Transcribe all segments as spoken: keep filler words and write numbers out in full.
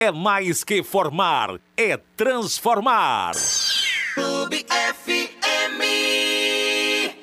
É mais que formar, é transformar. Clube F M.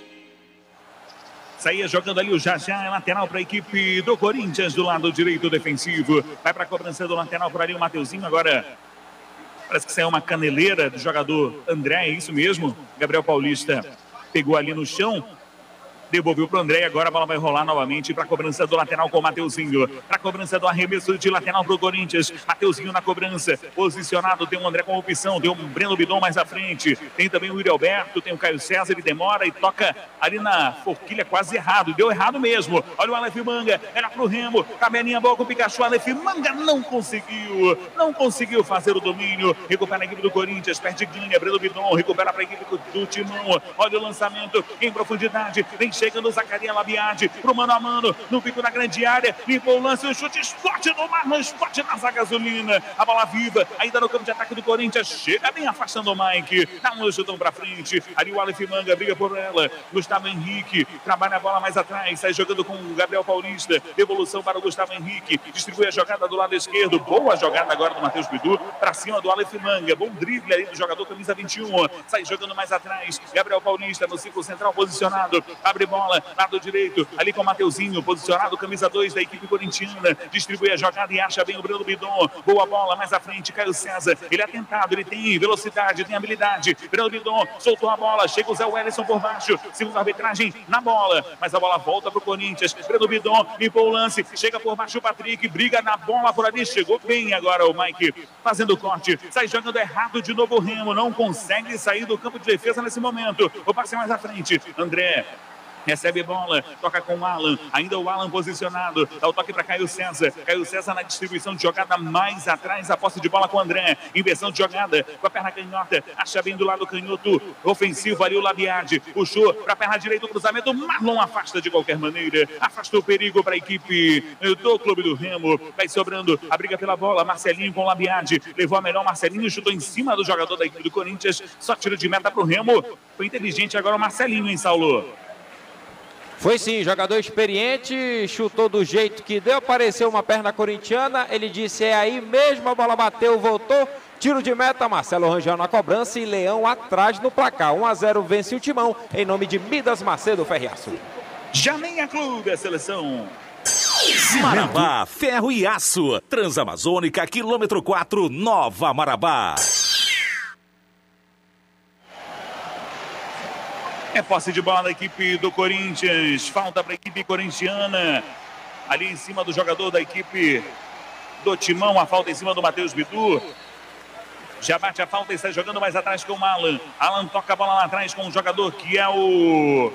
Saía jogando ali o Jajá, é lateral para a equipe do Corinthians, do lado direito defensivo. Vai para a cobrança do lateral por ali o Mateuzinho. Agora parece que saiu uma caneleira do jogador André, é isso mesmo? Gabriel Paulista pegou ali no chão, devolveu para o André. Agora a bola vai rolar novamente para a cobrança do lateral com o Mateuzinho. Para a cobrança do arremesso de lateral para o Corinthians. Mateuzinho na cobrança. Posicionado. Tem o André com opção. Tem o Breno Bidon mais à frente. Tem também o Yuri Alberto. Tem o Caio César. Ele demora e toca ali na forquilha quase errado. Deu errado mesmo. Olha o Aleph Manga. Era para o Remo. Cabelinha boa com o Pikachu. Aleph Manga não conseguiu. Não conseguiu fazer o domínio. Recupera a equipe do Corinthians. Perde ganha. Breno Bidon. Recupera para a equipe do Timão. Olha o lançamento em profundidade. Vem chegando o Zacarias Labiade pro mano a mano, no pico da grande área, limpou o lance, o chute, esporte no Marlon, esporte na zaga azulina, a bola viva, ainda no campo de ataque do Corinthians, chega bem afastando o Mike, dá um chutão pra frente, ali o Aleph Manga briga por ela, Gustavo Henrique, trabalha a bola mais atrás, sai jogando com o Gabriel Paulista, devolução para o Gustavo Henrique, distribui a jogada do lado esquerdo, boa jogada agora do Matheus Bidu, pra cima do Aleph Manga, bom drible ali do jogador camisa vinte e um, sai jogando mais atrás, Gabriel Paulista no círculo central posicionado, abre bola, lado direito, ali com o Mateuzinho, posicionado, camisa dois da equipe corintiana, distribui a jogada e acha bem o Breno Bidon, boa bola, mais à frente, Caio César, ele é atentado, ele tem velocidade, tem habilidade, Breno Bidon soltou a bola, chega o Zé Wellison por baixo, segunda arbitragem na bola, mas a bola volta para o Corinthians, Breno Bidon limpou o lance, chega por baixo o Patrick, briga na bola por ali, chegou bem agora o Mike, fazendo o corte, sai jogando errado de novo o Remo, não consegue sair do campo de defesa nesse momento, o passe mais à frente, André recebe bola, toca com o Alan, ainda o Alan posicionado, dá o toque para Caio César, Caio César na distribuição de jogada mais atrás, a posse de bola com o André, inversão de jogada, com a perna canhota, acha bem do lado canhoto, ofensivo ali o Labiade, puxou para a perna direita o cruzamento, Marlon afasta de qualquer maneira, afasta o perigo para a equipe do Clube do Remo, vai sobrando, a briga pela bola, Marcelinho com o Labiade, levou a melhor Marcelinho, chutou em cima do jogador da equipe do Corinthians, só tiro de meta para o Remo, foi inteligente agora o Marcelinho, hein, Saulo? Foi sim, jogador experiente, chutou do jeito que deu, apareceu uma perna corintiana, ele disse é aí mesmo, a bola bateu, voltou, tiro de meta, Marcelo Rangel na cobrança e Leão atrás no placar, um a zero vence o Timão, em nome de Midas Macedo Ferreaço. Janeia Clube, a seleção. Marabá, ferro e aço, Transamazônica, quilômetro quatro, Nova Marabá. É posse de bola da equipe do Corinthians. Falta para a equipe corintiana. Ali em cima do jogador da equipe do Timão. A falta em cima do Matheus Bidu. Já bate a falta e está jogando mais atrás com o Alan. Alan toca a bola lá atrás com o jogador que é o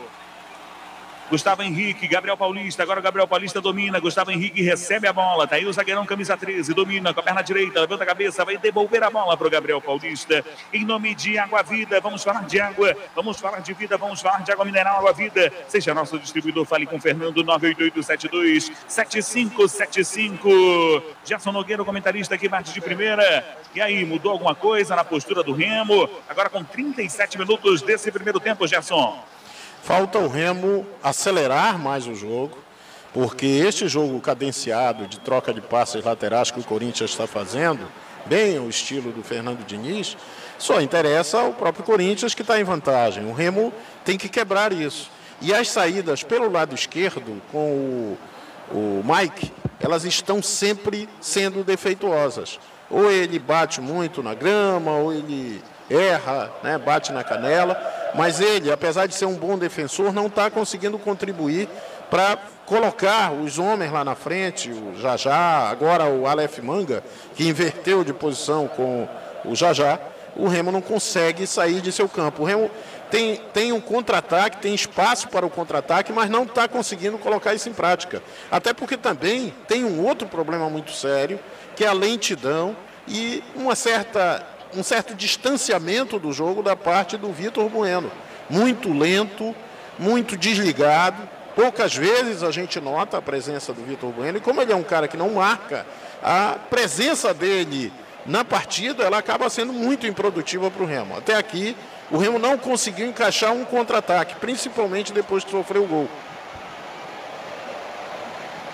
Gustavo Henrique, Gabriel Paulista, agora o Gabriel Paulista domina, Gustavo Henrique recebe a bola, tá aí o zagueirão camisa treze, domina com a perna direita, levanta a cabeça, vai devolver a bola para o Gabriel Paulista, em nome de Água Vida, vamos falar de água, vamos falar de vida, vamos falar de água mineral, Água Vida, seja nosso distribuidor, fale com o Fernando, nove oito oito sete dois sete cinco sete cinco, Gerson Nogueira, o comentarista aqui, bate de primeira, e aí, mudou alguma coisa na postura do Remo, agora com trinta e sete minutos desse primeiro tempo, Gerson. Falta o Remo acelerar mais o jogo, porque este jogo cadenciado de troca de passes laterais que o Corinthians está fazendo, bem o estilo do Fernando Diniz, só interessa ao próprio Corinthians que está em vantagem. O Remo tem que quebrar isso. E as saídas pelo lado esquerdo com o, o Mike, elas estão sempre sendo defeituosas. Ou ele bate muito na grama, ou ele erra, né, bate na canela, mas ele, apesar de ser um bom defensor, não está conseguindo contribuir para colocar os homens lá na frente, o Jajá, agora o Aleph Manga, que inverteu de posição com o Jajá, o Remo não consegue sair de seu campo. O Remo tem, tem um contra-ataque, tem espaço para o contra-ataque, mas não está conseguindo colocar isso em prática. Até porque também tem um outro problema muito sério, que é a lentidão e uma certa... um certo distanciamento do jogo da parte do Vitor Bueno. Muito lento, muito desligado. Poucas vezes a gente nota a presença do Vitor Bueno. E como ele é um cara que não marca, a presença dele na partida, ela acaba sendo muito improdutiva para o Remo. Até aqui, o Remo não conseguiu encaixar um contra-ataque, principalmente depois que sofreu o gol.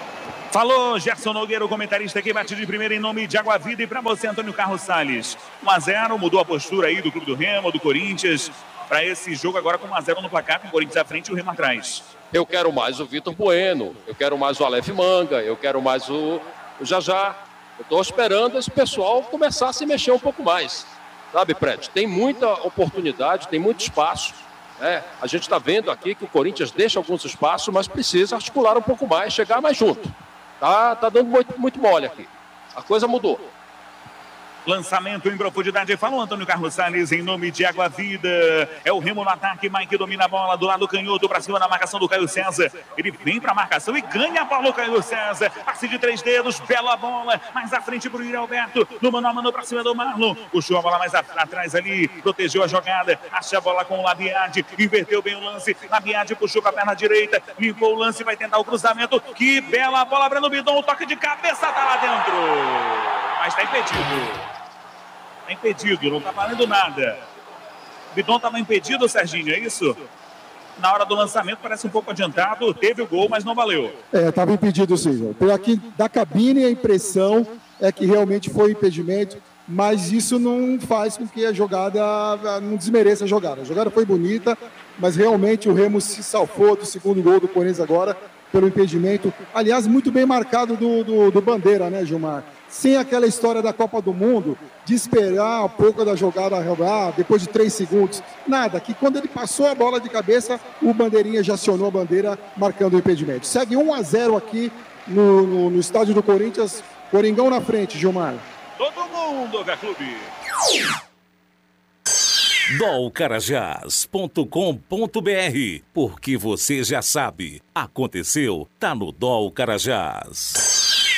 Falou, Gerson Nogueira, o comentarista que bate de primeira em nome de Água Vida. E para você, Antônio Carlos Salles. um a zero, mudou a postura aí do Clube do Remo, do Corinthians, para esse jogo agora com um a zero no placar, com o Corinthians à frente e o Remo atrás. Eu quero mais o Vitor Bueno, eu quero mais o Aleph Manga, eu quero mais o, o Jajá. Eu estou esperando esse pessoal começar a se mexer um pouco mais. Sabe, Prédio? Tem muita oportunidade, tem muito espaço. Né? A gente está vendo aqui que o Corinthians deixa alguns espaços, mas precisa articular um pouco mais, chegar mais junto. Tá, tá dando muito, muito mole aqui. A coisa mudou. Lançamento em profundidade. Falou Antônio Carlos Salles em nome de Água Vida. É o Remo no ataque. Mike domina a bola do lado canhoto para cima da marcação do Caio César. Ele vem para a marcação e ganha a bola o Caio César. Passe de três dedos. Bela bola. Mais à frente para o Yuri Alberto. No mano a mano para cima do Marlon. Puxou a bola mais atrás ali. Protegeu a jogada. Acha a bola com o Labiade. Inverteu bem o lance. Labiade puxou com a perna direita. Limpou o lance. Vai tentar o cruzamento. Que bela bola. Breno Bidon. O toque de cabeça tá lá dentro. Mas está impedido. Está impedido, não está valendo nada. O Bidon estava impedido, Serginho, é isso? Na hora do lançamento parece um pouco adiantado, teve o gol, mas não valeu. É, estava impedido sim. Por aqui da cabine a impressão é que realmente foi impedimento, mas isso não faz com que a jogada, não desmereça a jogada. A jogada foi bonita, mas realmente o Remo se salvou do segundo gol do Corinthians agora pelo impedimento. Aliás, muito bem marcado do, do, do Bandeira, né, Gilmar? Sem aquela história da Copa do Mundo, de esperar um pouco da jogada rodar, depois de três segundos. Nada, que quando ele passou a bola de cabeça, o Bandeirinha já acionou a bandeira, marcando o impedimento. Segue um a zero aqui no, no, no estádio do Corinthians. Coringão na frente, Gilmar. Todo mundo, Gá Clube. dol carajás ponto com ponto br, porque você já sabe, aconteceu, tá no Dol Carajás.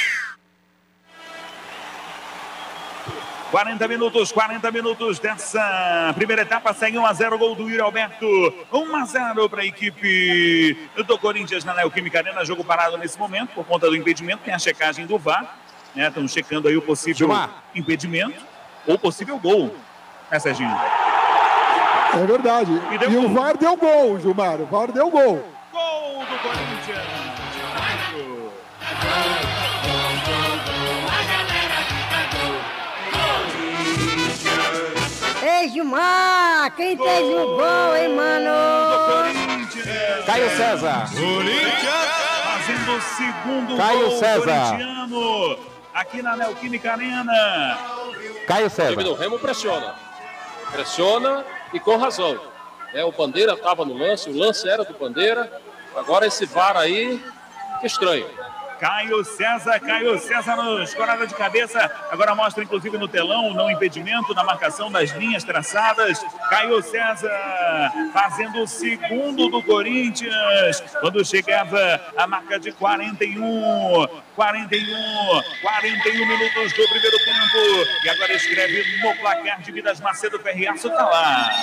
quarenta minutos, quarenta minutos dessa primeira etapa, segue um a zero, gol do Yuri Alberto, um a zero para a equipe do Corinthians na Neoquímica Arena, jogo parado nesse momento, por conta do impedimento, tem a checagem do V A R, né? Estão checando aí o possível Gilmar. impedimento, ou possível gol, né, Serginho? É verdade, e, e o V A R deu gol, Gilmar, o V A R deu gol. Gol do Corinthians! Ei, Gilmar, quem gol fez o gol, hein, mano? Caio César. Corinthians fazendo o segundo Caio gol César. corintiano aqui na Neoquímica Arena. Caio O time César. do Remo pressiona. Pressiona e com razão. É, o Bandeira estava no lance, o lance era do Bandeira. Agora esse V A R aí, que estranho. Caio César, Caio César no escorada de cabeça, agora mostra inclusive no telão o não impedimento na marcação das linhas traçadas. Caio César fazendo o segundo do Corinthians, quando chegava a marca de quarenta e um, quarenta e um, quarenta e um minutos do primeiro tempo, e agora escreve no placar de Vidas Macedo Ferriaço, tá lá.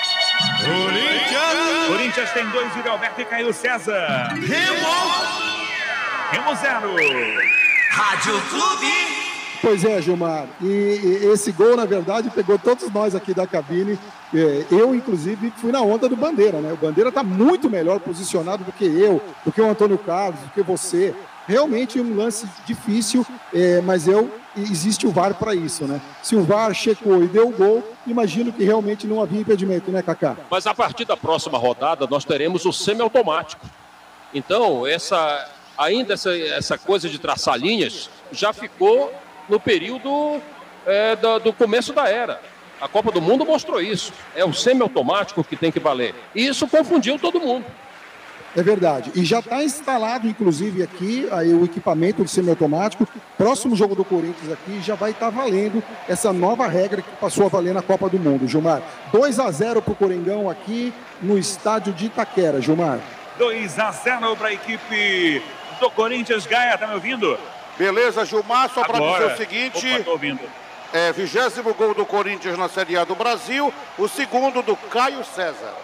Corinthians, Corinthians tem dois, Yuri Alberto e Caio César. Remo! Remo zero. Rádio Clube. Pois é, Gilmar. E, e esse gol, na verdade, pegou todos nós aqui da cabine. É, eu, inclusive, fui na onda do Bandeira, né? O Bandeira está muito melhor posicionado do que eu, do que o Antônio Carlos, do que você. Realmente um lance difícil, é, mas eu, existe o V A R para isso, né? Se o V A R checou e deu o gol, imagino que realmente não havia impedimento, né, Kaká? Mas a partir da próxima rodada, nós teremos o semiautomático. Então, essa... ainda essa, essa coisa de traçar linhas já ficou no período é, do, do começo da era. A Copa do Mundo mostrou isso. É o semiautomático que tem que valer. E isso confundiu todo mundo. É verdade. E já está instalado, inclusive, aqui aí, o equipamento do semiautomático. Próximo jogo do Corinthians aqui já vai estar tá valendo essa nova regra que passou a valer na Copa do Mundo, Gilmar. dois a zero para o Coringão aqui no estádio de Itaquera, Gilmar. dois a zero para a equipe do Corinthians. Gaia, tá me ouvindo? Beleza, Gilmar, só para dizer o seguinte... Opa, tô ouvindo. É, vigésimo gol do Corinthians na Série A do Brasil, o segundo do Caio César.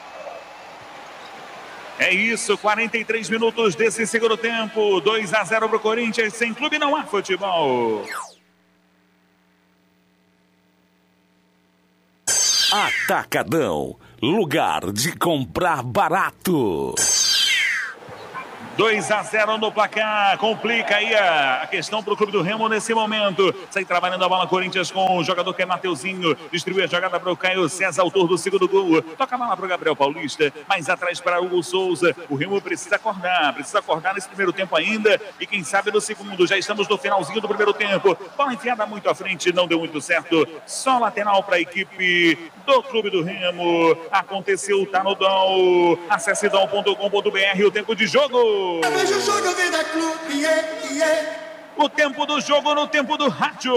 É isso, quarenta e três minutos desse segundo tempo, dois a zero para o Corinthians, sem clube não há futebol. Atacadão, lugar de comprar barato. dois a zero no placar, complica aí a questão para o Clube do Remo nesse momento. Sai trabalhando a bola Corinthians com o jogador que é Mateuzinho, distribui a jogada para o Caio César, autor do segundo gol. Toca a bola para o Gabriel Paulista, mais atrás para o Hugo Souza. O Remo precisa acordar, precisa acordar nesse primeiro tempo ainda e quem sabe no segundo. Já estamos no finalzinho do primeiro tempo. Bola enfiada muito à frente, não deu muito certo. Só lateral para a equipe do Clube do Remo. Aconteceu, tá no D O L. Acesse D O L ponto com ponto B R o tempo de jogo. O tempo do jogo no tempo do rádio.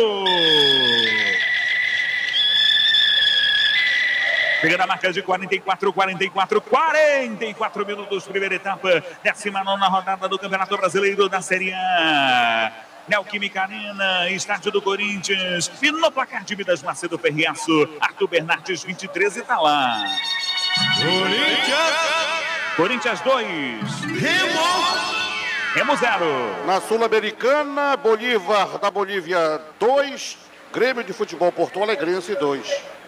Pegando a marca de quarenta e quatro, quarenta e quatro, quarenta e quatro minutos, primeira etapa, décima nona rodada do Campeonato Brasileiro da Série A. Neoquímica Arena, estádio do Corinthians. E no placar de Midas Macedo Ferriaço, Arthur Bernardes, vinte e três e tá lá. Corinthians. Corinthians dois. Remo. Remo zero. Na Sul-Americana, Bolívar da Bolívia dois. Grêmio de Futebol Porto Alegrense dois.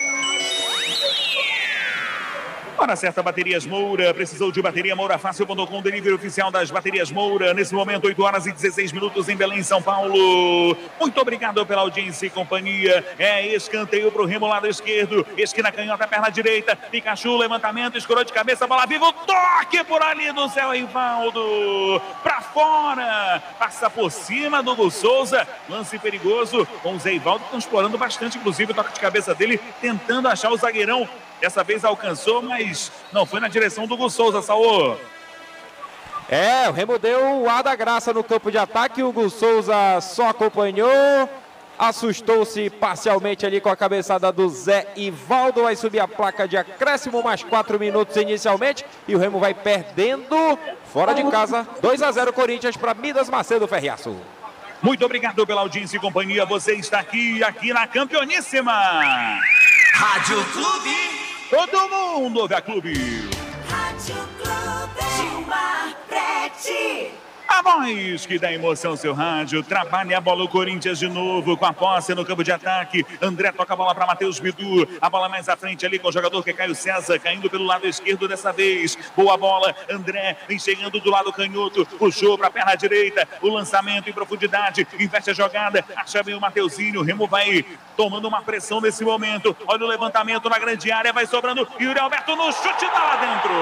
Hora certa, Baterias Moura. Precisou de bateria Moura Fácil ponto com, delivery oficial das Baterias Moura. Nesse momento, oito horas e dezesseis minutos em Belém, São Paulo. Muito obrigado pela audiência e companhia. É escanteio para o Remo, lado esquerdo. Esquina canhota, perna direita. Pikachu, levantamento, escorou de cabeça, bola viva. O toque por ali do Zé Ivaldo. Para fora. Passa por cima do Hugo Souza. Lance perigoso com o Zé Ivaldo. Estão explorando bastante, inclusive, o toque de cabeça dele, tentando achar o zagueirão. Dessa vez alcançou, mas não foi na direção do Hugo Souza, Saô. É, o Remo deu o ar da graça no campo de ataque. O Hugo Souza só acompanhou. Assustou-se parcialmente ali com a cabeçada do Zé Ivaldo. Vai subir a placa de acréscimo, mais quatro minutos inicialmente. E o Remo vai perdendo fora de casa. dois a zero Corinthians para Midas Macedo Ferriaço. Muito obrigado pela audiência e companhia. Você está aqui, aqui na Campeoníssima. Rádio Clube. Todo mundo ouve a Clube. Rádio Clube. Gilmar Prete. A voz que dá emoção ao seu rádio. Trabalha a bola o Corinthians de novo com a posse no campo de ataque. André toca a bola para Matheus Bidu. A bola mais à frente ali com o jogador que é Caio César, caindo pelo lado esquerdo dessa vez. Boa bola. André vem chegando do lado canhoto. Puxou para a perna direita. O lançamento em profundidade. Investe a jogada. Acha bem o Mateuzinho. O Remo vai tomando uma pressão nesse momento. Olha o levantamento na grande área. Vai sobrando. Yuri Alberto no chute, tá lá dentro.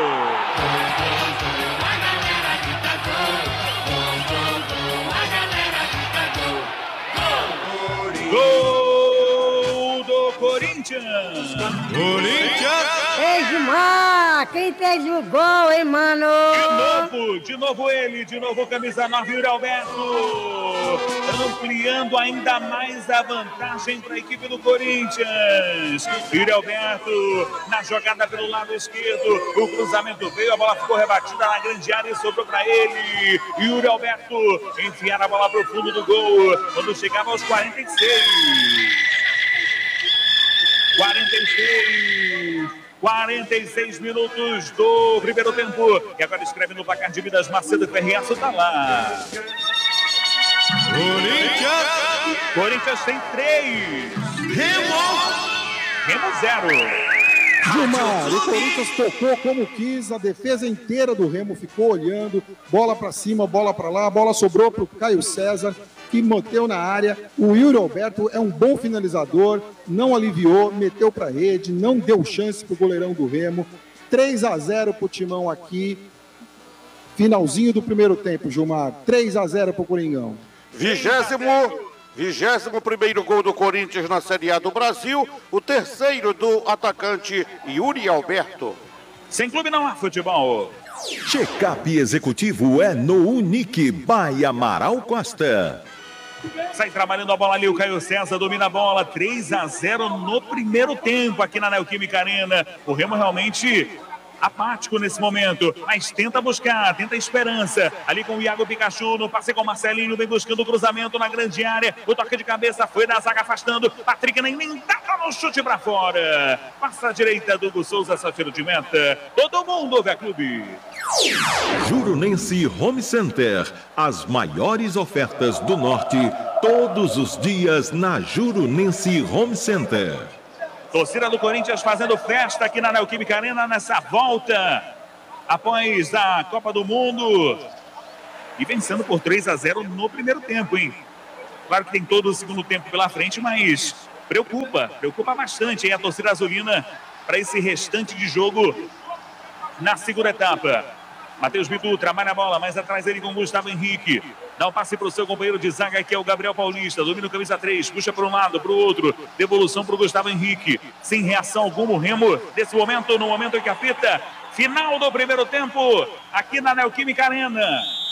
Gol do Corinthians! Corinthians! Ei, Gilmar, quem fez o gol, hein, mano? De novo, de novo ele, de novo camisa nove, Yuri Alberto. Ampliando ainda mais a vantagem para a equipe do Corinthians. Yuri Alberto na jogada pelo lado esquerdo. O cruzamento veio, a bola ficou rebatida na grande área e sobrou para ele. Yuri Alberto enfiar a bola para o fundo do gol quando chegava aos quarenta e seis. quarenta e seis. quarenta e seis minutos do primeiro tempo. E agora escreve no placar de Midas Macedo Ferriaço, tá lá. Corinthians! Corinthians tem três. Remo! Remo zero. Gilmar, o Corinthians tocou como quis, a defesa inteira do Remo ficou olhando, bola para cima, bola para lá, a bola sobrou para o Caio César, que meteu na área. O Yuri Alberto é um bom finalizador, não aliviou, meteu para a rede, não deu chance para o goleirão do Remo. três a zero para o Timão aqui, finalzinho do primeiro tempo, Gilmar, três a zero para o Coringão. Vigésimo... Vigésimo primeiro gol do Corinthians na Série A do Brasil, o terceiro do atacante Yuri Alberto. Sem clube não há futebol. Check-up executivo é no Unique by Amaral Costa. Sai trabalhando a bola ali, o Caio César domina a bola, três a zero no primeiro tempo aqui na Neoquímica Arena. O Remo realmente apático nesse momento, mas tenta buscar, tenta esperança, ali com o Iago Pikachu, no passe com o Marcelinho, vem buscando o cruzamento na grande área, o toque de cabeça foi na zaga afastando, Patrick nem dá no chute pra fora, passa a direita do Hugo Souza, só tiro de meta, todo mundo ouve a Clube. Jurunense Home Center, as maiores ofertas do Norte, todos os dias na Jurunense Home Center. Torcida do Corinthians fazendo festa aqui na Neoquímica Arena nessa volta após a Copa do Mundo. e vencendo por três a zero no primeiro tempo, hein? Claro que tem todo o segundo tempo pela frente, mas preocupa, preocupa bastante, hein, a torcida azulina para esse restante de jogo na segunda etapa. Matheus Bidu trabalha a bola, mais atrás ele com o Gustavo Henrique. Dá um passe para o seu companheiro de zaga, que é o Gabriel Paulista. Domina o camisa três, puxa para um lado, para o outro. Devolução para o Gustavo Henrique. Sem reação alguma o Remo, nesse momento, no momento em que apita. Final do primeiro tempo, aqui na Neoquímica Arena.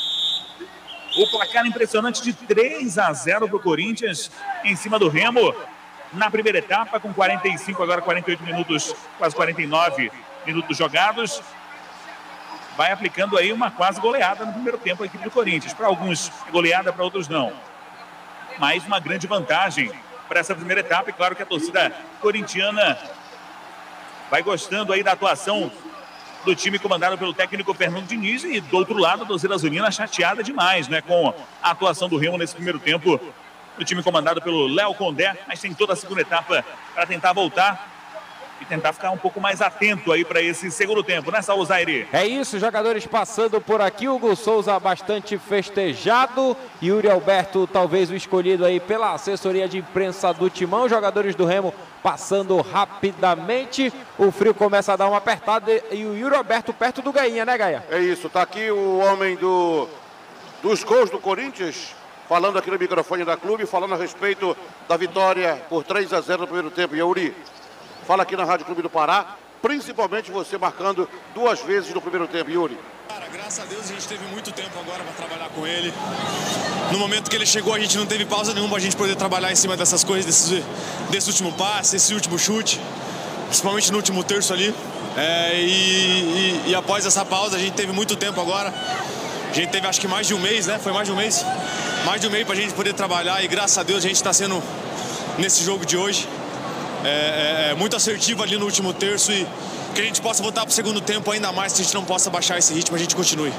O placar impressionante de três a zero para o Corinthians, em cima do Remo. Na primeira etapa, com quarenta e cinco, agora quarenta e oito minutos, quase quarenta e nove minutos jogados. Vai aplicando aí uma quase goleada no primeiro tempo a equipe do Corinthians. Para alguns é goleada, para outros não. Mas uma grande vantagem para essa primeira etapa. E claro que a torcida corintiana vai gostando aí da atuação do time comandado pelo técnico Fernando Diniz. E do outro lado, a torcida azulina chateada demais, né, com a atuação do Remo nesse primeiro tempo. O time comandado pelo Léo Condé, mas tem toda a segunda etapa para tentar voltar e tentar ficar um pouco mais atento aí para esse segundo tempo, né, Saulo Zaire? É isso, jogadores passando por aqui. Hugo Souza bastante festejado. Yuri Alberto, talvez o escolhido aí pela assessoria de imprensa do Timão. Jogadores do Remo passando rapidamente. O frio começa a dar uma apertada e o Yuri Alberto perto do Gainha, né, Gaia? É isso, tá aqui o homem do, dos gols do Corinthians, falando aqui no microfone da clube, falando a respeito da vitória por três a zero no primeiro tempo. Yuri, fala aqui na Rádio Clube do Pará, principalmente você marcando duas vezes no primeiro tempo, Yuri. Cara, graças a Deus a gente teve muito tempo agora para trabalhar com ele. No momento que ele chegou, a gente não teve pausa nenhuma para a gente poder trabalhar em cima dessas coisas, desse, desse último passe, esse último chute, principalmente no último terço ali. É, e, e, e após essa pausa, a gente teve muito tempo agora. A gente teve acho que mais de um mês, né? Foi mais de um mês. Mais de um mês para a gente poder trabalhar e graças a Deus a gente está sendo nesse jogo de hoje. É, é, muito assertivo ali no último terço e que a gente possa voltar para o segundo tempo ainda mais, que a gente não possa baixar esse ritmo, a gente continue.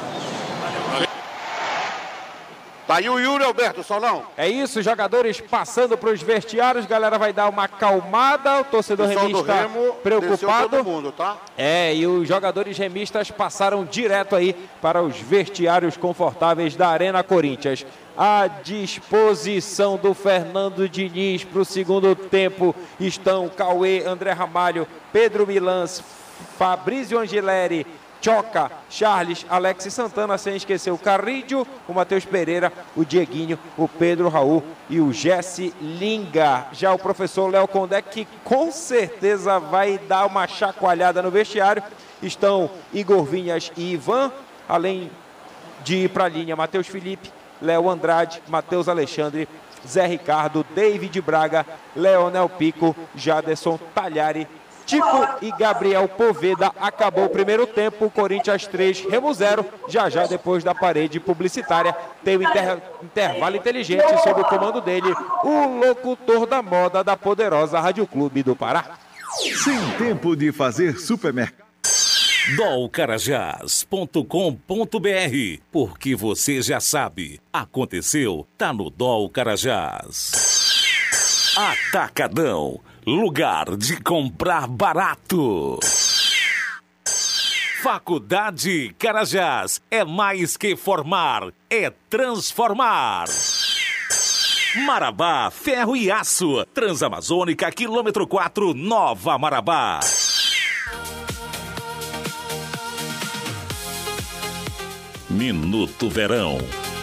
Tá aí o Yuri Alberto, Solão. É isso, jogadores passando para os vestiários, galera vai dar uma acalmada, o torcedor o remista Remo preocupado. todo mundo, tá? É, e os jogadores remistas passaram direto aí para os vestiários confortáveis da Arena Corinthians. À disposição do Fernando Diniz para o segundo tempo estão Cauê, André Ramalho, Pedro Milans, Fabrício Angileri, Choca, Charles, Alex Santana, sem esquecer o Carrídio, o Matheus Pereira, o Dieguinho, o Pedro Raul e o Jesse Linga. Já o professor Léo Condé, que com certeza vai dar uma chacoalhada no vestiário. Estão Igor Vinhas e Ivan, além de ir para a linha Matheus Felipe, Léo Andrade, Matheus Alexandre, Zé Ricardo, David Braga, Leonel Pico, Jaderson Talhari, Tico e Gabriel Poveda. Acabou o primeiro tempo, Corinthians três, Remo zero. Já já depois da parede publicitária tem o inter... intervalo inteligente sob o comando dele, o locutor da moda da poderosa Rádio Clube do Pará. Sem tempo de fazer supermercado. dol carajás ponto com ponto br, porque você já sabe, aconteceu, tá no Dol Carajás. Atacadão, lugar de comprar barato. Faculdade Carajás, é mais que formar, é transformar. Marabá, ferro e aço, Transamazônica, quilômetro quatro, Nova Marabá. Minuto Verão.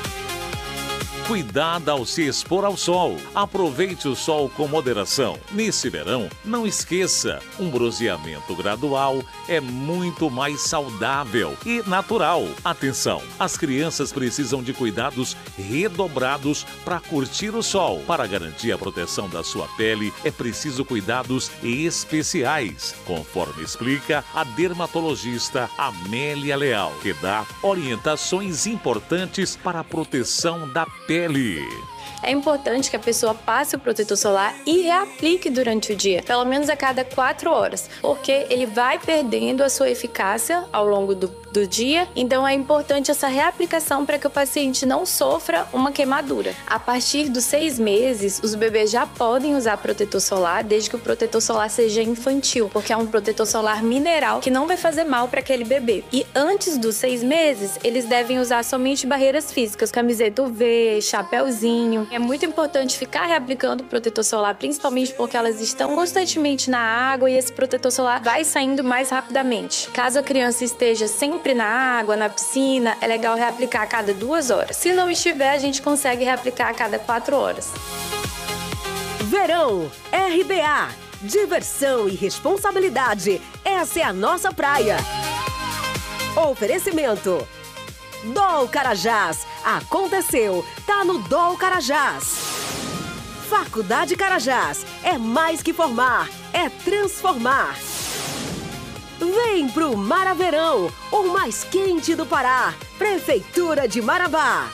Cuidado ao se expor ao sol. Aproveite o sol com moderação. Nesse verão, não esqueça, um bronzeamento gradual é muito mais saudável e natural. Atenção, as crianças precisam de cuidados redobrados para curtir o sol. Para garantir a proteção da sua pele, é preciso cuidados especiais, conforme explica a dermatologista Amélia Leal, que dá orientações importantes para a proteção da pele. é importante que a pessoa passe o protetor solar e reaplique durante o dia, pelo menos a cada quatro horas, porque ele vai perdendo a sua eficácia ao longo do, do dia, então é importante essa reaplicação para que o paciente não sofra uma queimadura. A partir dos seis meses, os bebês já podem usar protetor solar, desde que o protetor solar seja infantil, porque é um protetor solar mineral que não vai fazer mal para aquele bebê. E antes dos seis meses, eles devem usar somente barreiras físicas, camiseta U V, chapéuzinho. É muito importante ficar reaplicando o protetor solar, principalmente porque elas estão constantemente na água e esse protetor solar vai saindo mais rapidamente. Caso a criança esteja sempre na água, na piscina, é legal reaplicar a cada duas horas. Se não estiver, a gente consegue reaplicar a cada quatro horas. Verão, R B A. Diversão e responsabilidade. Essa é a nossa praia. Oferecimento. Dol Carajás. Aconteceu. Tá no Dol Carajás. Faculdade Carajás. É mais que formar. É transformar. Vem pro Maraverão. O mais quente do Pará. Prefeitura de Marabá.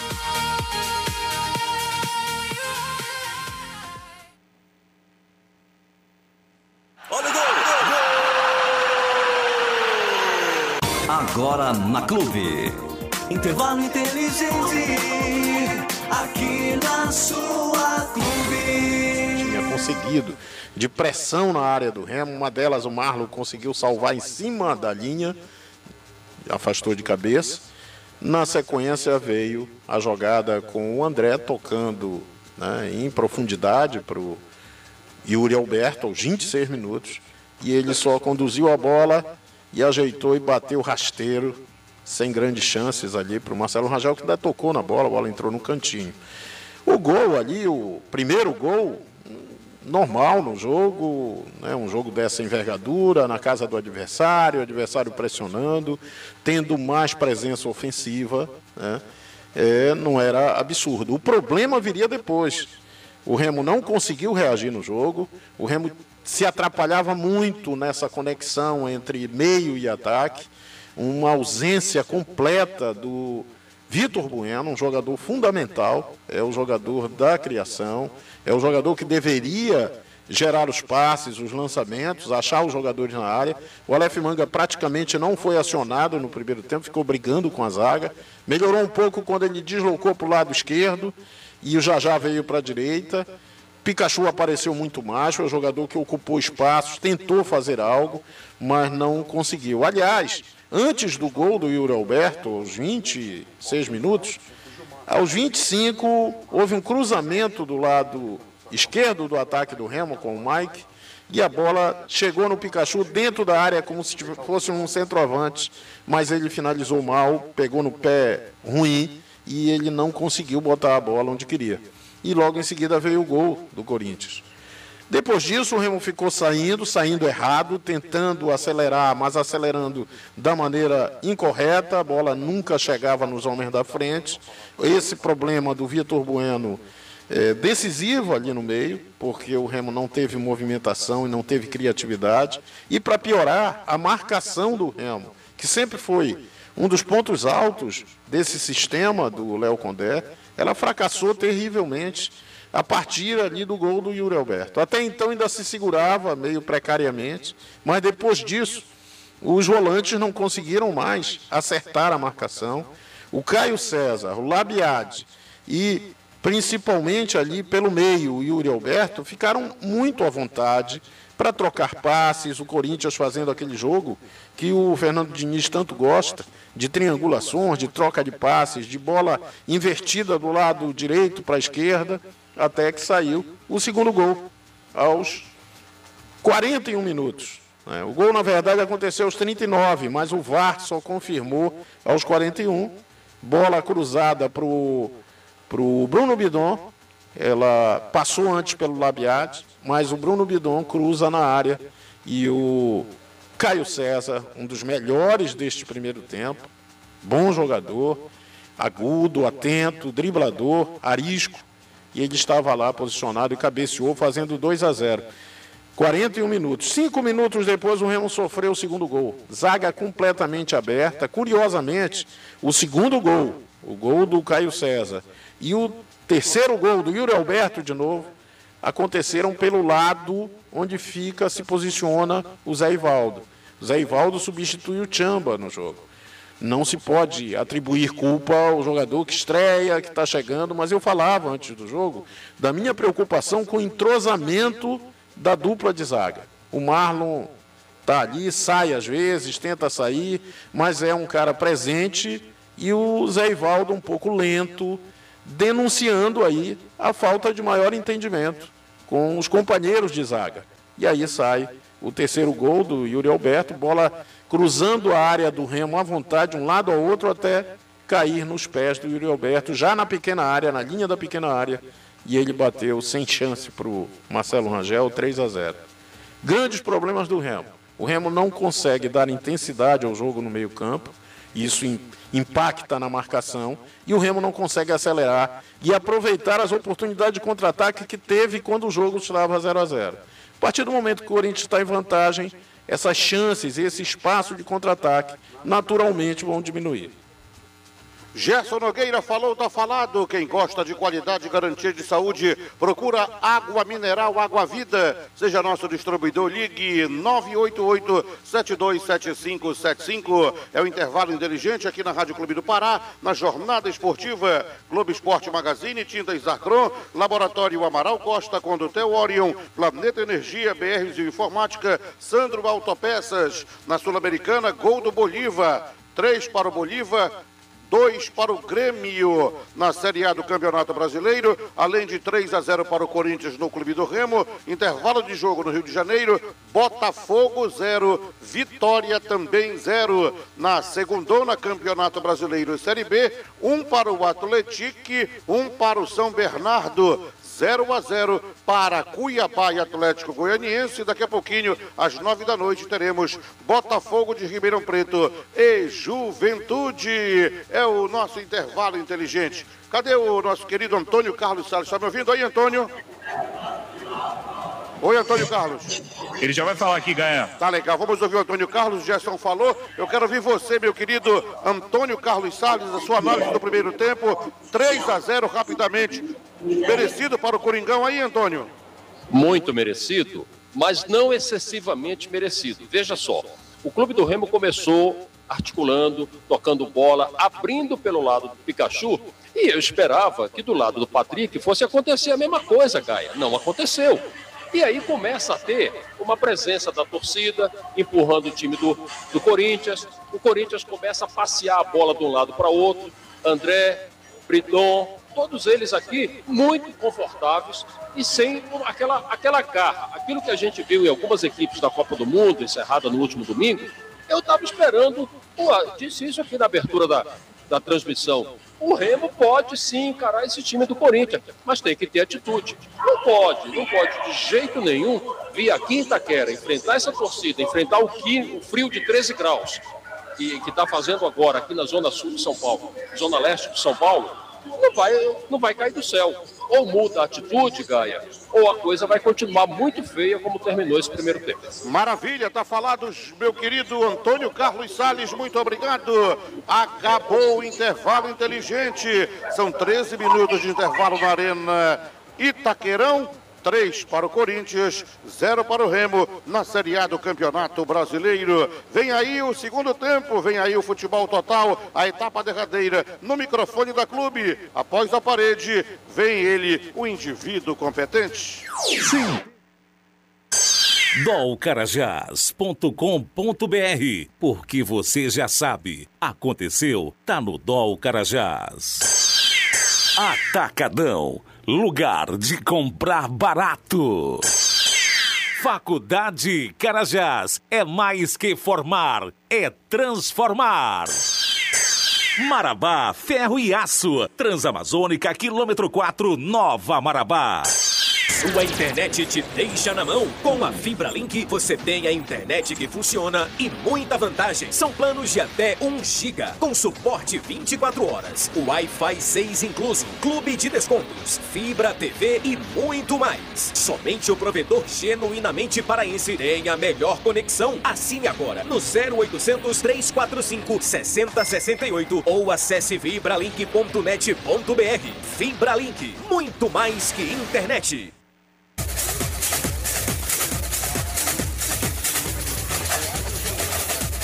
Olha o gol! Agora na Clube. Intervalo inteligente. Aqui na sua Clube. Tinha conseguido de pressão na área do Remo. Uma delas o Marlon conseguiu salvar em cima da linha. Afastou de cabeça. Na sequência veio a jogada com o André tocando, né, em profundidade para o Yuri Alberto aos vinte e seis minutos. E ele só conduziu a bola e ajeitou e bateu rasteiro, sem grandes chances ali para o Marcelo Rangel, que ainda tocou na bola, a bola entrou no cantinho. O gol ali, o primeiro gol, normal no jogo, né, um jogo dessa envergadura, na casa do adversário, o adversário pressionando, tendo mais presença ofensiva, né, é, não era absurdo. O problema viria depois. O Remo não conseguiu reagir no jogo, o Remo se atrapalhava muito nessa conexão entre meio e ataque, uma ausência completa do Vitor Bueno, um jogador fundamental, é o jogador da criação, é o jogador que deveria gerar os passes, os lançamentos, achar os jogadores na área. O Aleph Manga praticamente não foi acionado no primeiro tempo, ficou brigando com a zaga, melhorou um pouco quando ele deslocou para o lado esquerdo, e o Jajá veio para a direita. Pikachu apareceu muito mais, foi o jogador que ocupou espaços, tentou fazer algo, mas não conseguiu. Aliás, antes do gol do Yuri Alberto, aos vinte e seis minutos, aos vinte e cinco, houve um cruzamento do lado esquerdo do ataque do Remo com o Mike, e a bola chegou no Pikachu dentro da área como se fosse um centroavante, mas ele finalizou mal, pegou no pé ruim, e ele não conseguiu botar a bola onde queria. E logo em seguida veio o gol do Corinthians. Depois disso, o Remo ficou saindo, saindo errado, tentando acelerar, mas acelerando da maneira incorreta. A bola nunca chegava nos homens da frente. Esse problema do Vitor Bueno é decisivo ali no meio, porque o Remo não teve movimentação e não teve criatividade. E para piorar, a marcação do Remo, que sempre foi um dos pontos altos desse sistema do Léo Condé, ela fracassou terrivelmente a partir ali do gol do Yuri Alberto. Até então ainda se segurava meio precariamente, mas depois disso os volantes não conseguiram mais acertar a marcação. O Caio César, o Labiade e principalmente ali pelo meio o Yuri Alberto ficaram muito à vontade para trocar passes, o Corinthians fazendo aquele jogo que o Fernando Diniz tanto gosta, de triangulações, de troca de passes, de bola invertida do lado direito para a esquerda, até que saiu o segundo gol, aos quarenta e um minutos. O gol, na verdade, aconteceu aos trinta e nove, mas o V A R só confirmou aos quarenta e um. Bola cruzada para o Bruno Bidon, ela passou antes pelo Labiade, mas o Bruno Bidon cruza na área e o Caio César, um dos melhores deste primeiro tempo, bom jogador, agudo, atento, driblador, arisco, e ele estava lá posicionado e cabeceou, fazendo dois a zero. quarenta e um minutos. Cinco minutos depois, o Remo sofreu o segundo gol. Zaga completamente aberta. Curiosamente, o segundo gol, o gol do Caio César, e o terceiro gol do Yuri Alberto de novo, aconteceram pelo lado onde fica, se posiciona o Zé Ivaldo. O Zé Ivaldo substitui o Tchamba no jogo. Não se pode atribuir culpa ao jogador que estreia, que está chegando, mas eu falava antes do jogo da minha preocupação com o entrosamento da dupla de zaga. O Marlon está ali, sai às vezes, tenta sair, mas é um cara presente, e o Zé Ivaldo um pouco lento, denunciando aí a falta de maior entendimento com os companheiros de zaga. E aí sai o terceiro gol do Yuri Alberto, bola cruzando a área do Remo à vontade, de um lado ao outro, até cair nos pés do Yuri Alberto, já na pequena área, na linha da pequena área, e ele bateu sem chance para o Marcelo Rangel, três a zero. Grandes problemas do Remo. O Remo não consegue dar intensidade ao jogo no meio campo, isso impacta na marcação, e o Remo não consegue acelerar e aproveitar as oportunidades de contra-ataque que teve quando o jogo estava zero a zero. A partir do momento que o Corinthians está em vantagem, essas chances, esse espaço de contra-ataque, naturalmente vão diminuir. Gerson Nogueira falou, está falado. Quem gosta de qualidade e garantia de saúde, procura água mineral, Água Vida. Seja nosso distribuidor, ligue nove oito oito, sete dois sete cinco sete cinco. É o intervalo inteligente aqui na Rádio Clube do Pará, na jornada esportiva. Globo Esporte Magazine, Tintas Zacron, Laboratório Amaral Costa, Condutel Orion, Planeta Energia, B Rs e Informática, Sandro Autopeças. Na Sul-Americana, gol do Bolívar. Três para o Bolívar, dois para o Grêmio. Na Série A do Campeonato Brasileiro, além de três a zero para o Corinthians no Clube do Remo. Intervalo de jogo no Rio de Janeiro, Botafogo zero, Vitória também zero. Na Segundona Campeonato Brasileiro Série B, um para o Atlético, um para o São Bernardo. zero a zero para Cuiabá e Atlético Goianiense. Daqui a pouquinho, às nove da noite, teremos Botafogo de Ribeirão Preto e Juventude. É o nosso intervalo inteligente. Cadê o nosso querido Antônio Carlos Salles? Está me ouvindo aí, Antônio? Oi, Antônio Carlos. Ele já vai falar aqui, Gaia. Tá legal, vamos ouvir o Antônio Carlos. O Gerson falou. Eu quero ouvir você, meu querido Antônio Carlos Salles, a sua análise do primeiro tempo. três a zero rapidamente. Merecido para o Coringão aí, Antônio? Muito merecido, mas não excessivamente merecido. Veja só, o Clube do Remo começou articulando, tocando bola, abrindo pelo lado do Pikachu, e eu esperava que do lado do Patrick fosse acontecer a mesma coisa, Gaia. Não aconteceu. E aí começa a ter uma presença da torcida, empurrando o time do, do Corinthians. O Corinthians começa a passear a bola de um lado para o outro. André, Briton, todos eles aqui muito confortáveis e sem aquela, aquela garra. Aquilo que a gente viu em algumas equipes da Copa do Mundo, encerrada no último domingo, eu estava esperando, pô, disse isso aqui na abertura da, da transmissão. O Remo pode sim encarar esse time do Corinthians, mas tem que ter atitude. Não pode, não pode de jeito nenhum vir aqui em Itaquera, enfrentar essa torcida, enfrentar o, o frio de treze graus, que está fazendo agora aqui na zona sul de São Paulo, zona leste de São Paulo, não vai, não vai cair do céu. Ou muda a atitude, Gaia, ou a coisa vai continuar muito feia como terminou esse primeiro tempo. Maravilha, tá falado, meu querido Antônio Carlos Salles, muito obrigado. Acabou o intervalo inteligente. São treze minutos de intervalo na Arena Itaquerão. três para o Corinthians, zero para o Remo na Série A do Campeonato Brasileiro. Vem aí o segundo tempo, vem aí o futebol total, a etapa derradeira no microfone da Clube. Após a parede, vem ele, o indivíduo competente. Sim. dol carajás ponto com ponto br, porque você já sabe, aconteceu, tá no Dol Carajás. Atacadão, lugar de comprar barato. Faculdade Carajás, é mais que formar, é transformar. Marabá, ferro e aço, Transamazônica, quilômetro quatro, Nova Marabá. Sua internet te deixa na mão. Com a Fibra Link, você tem a internet que funciona e muita vantagem. São planos de até um giga, com suporte vinte e quatro horas, Wi-Fi seis incluso, clube de descontos, fibra, T V e muito mais. Somente o provedor genuinamente paraense tem a melhor conexão. Assine agora no zero oitocentos, três quatro cinco, seis zero seis oito ou acesse fibralink ponto net ponto br. Fibra Link, muito mais que internet.